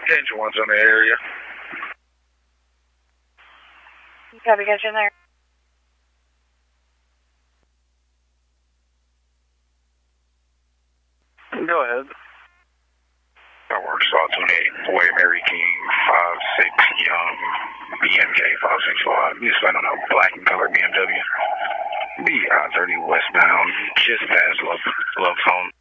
Potential ones in the area. Copy, got you in there. Go ahead. That works. Slot 28. Way Mary King, 5'6", young, BMK 565. You just let them know. Black and color BMW. B I-30 westbound, just past Love's home.